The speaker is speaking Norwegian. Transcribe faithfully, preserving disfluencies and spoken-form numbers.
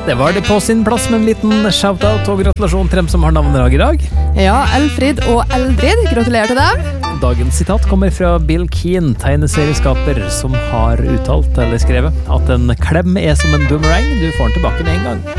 Det var det på sin plass med en liten shoutout og gratulasjon til dem som har navnedag i dag. Ja, Elfrid og Eldrid, gratulerer til dem. Dagens sitat kommer fra Bill Keane, tegneserieskaper, som har uttalt eller skrevet at en klem er som en boomerang, du får den tilbake med en gang.